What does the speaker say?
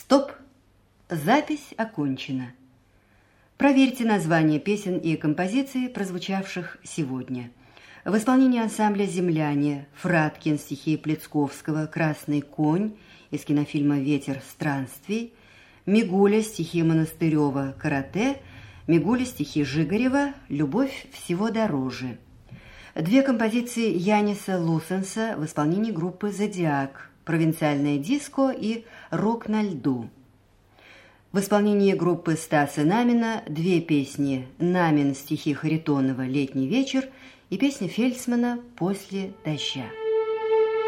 Стоп! Запись окончена. Проверьте названия песен и композиций, прозвучавших сегодня. В исполнении ансамбля «Земляне» Фраткин, стихи Плецковского, «Красный конь» из кинофильма «Ветер странствий», Мигуля, стихи Монастырева, «Карате», Мигуля, стихи Жигарева, «Любовь всего дороже». Две композиции Яниса Лусенса в исполнении группы «Зодиак», «Провинциальное диско» и «Рок на льду». В исполнении группы Стаса Намина две песни «Намин», стихи Харитонова «Летний вечер» и песня Фельдсмана «После дождя».